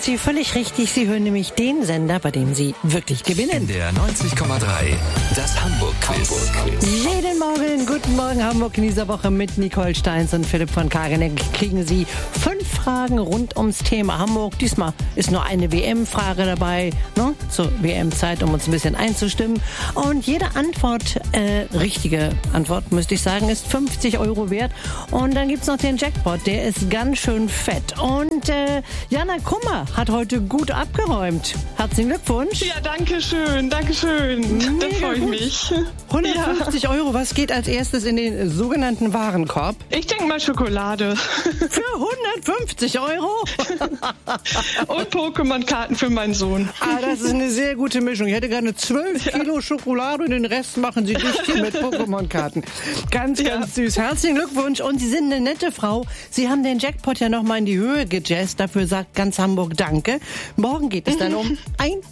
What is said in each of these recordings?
sind Sie völlig richtig. Sie hören nämlich den Sender, bei dem Sie wirklich gewinnen. NDR 90,3, das Hamburg-Quiz. Jeden Morgen, guten Morgen Hamburg in dieser Woche mit Nicole Steins und Philipp von Kageneck kriegen Sie 5 Fragen rund ums Thema Hamburg. Diesmal ist nur eine WM-Frage dabei, ne? Zur WM-Zeit, um uns ein bisschen einzustimmen. Und jede Antwort, richtige Antwort, müsste ich sagen, ist 50 Euro wert. Und dann gibt's noch den Jackpot, der ist ganz schön fett. Und Jana Kummer hat heute gut abgeräumt. Herzlichen Glückwunsch. Ja, danke schön. Da freue ich mich. 150 Euro, was geht als erstes in den sogenannten Warenkorb? Ich denke mal Schokolade. Für 150 Euro? Und Pokémon-Karten für meinen Sohn. Das ist eine sehr gute Mischung. Ich hätte gerne 12 Kilo Schokolade und den Rest machen Sie dicht hier mit Pokémon-Karten. Ganz süß. Herzlichen Glückwunsch. Und Sie sind eine nette Frau. Sie haben den Jackpot ja nochmal in die Höhe gejazzt. Dafür sagt ganz Hamburg Danke. Morgen geht es dann um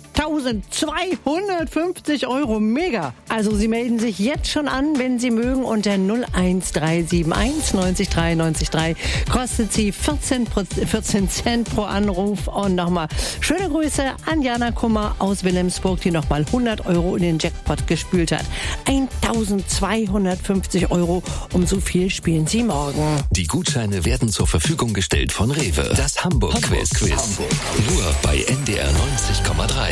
1.250 Euro. Mega. Also Sie melden sich jetzt schon an, wenn Sie mögen, unter 01371 90 3 90 3. Kostet Sie 14 Cent pro Anruf. Und nochmal schöne Grüße an Jana Kummer aus Wilhelmsburg, die nochmal 100 Euro in den Jackpot gespült hat. 1.250 Euro. Um so viel spielen Sie morgen. Die Gutscheine werden zur Verfügung gestellt von Rewe. Das Hamburg-Quiz. Nur bei NDR 90,3.